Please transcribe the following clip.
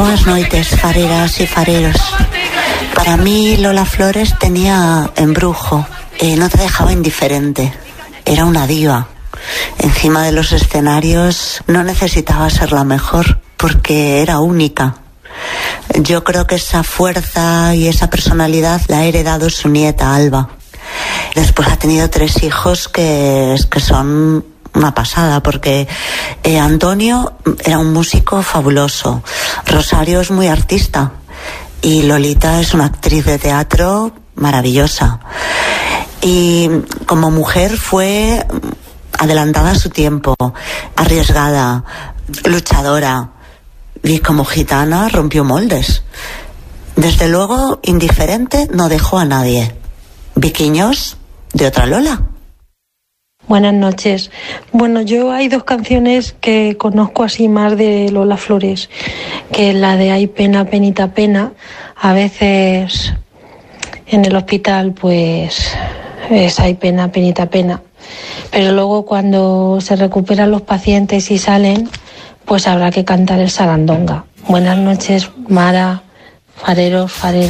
Buenas noites, fareras y fareros. Para mí Lola Flores tenía embrujo, no te dejaba indiferente, era una diva. Encima de los escenarios no necesitaba ser la mejor porque era única. Yo creo que esa fuerza y esa personalidad la ha heredado su nieta Alba. Después ha tenido 3 hijos que son una pasada, porque Antonio era un músico fabuloso, Rosario es muy artista y Lolita es una actriz de teatro maravillosa. Y como mujer fue adelantada a su tiempo, arriesgada, luchadora, y como gitana rompió moldes. Desde luego, indiferente no dejó a nadie. Viquiños de otra Lola. Buenas noches. Bueno, yo hay 2 canciones que conozco así más de Lola Flores, que es la de Hay pena, penita, pena. A veces en el hospital pues es Hay pena, penita, pena. Pero luego cuando se recuperan los pacientes y salen, pues habrá que cantar el Sarandonga. Buenas noches, Mara, fareros, fareras.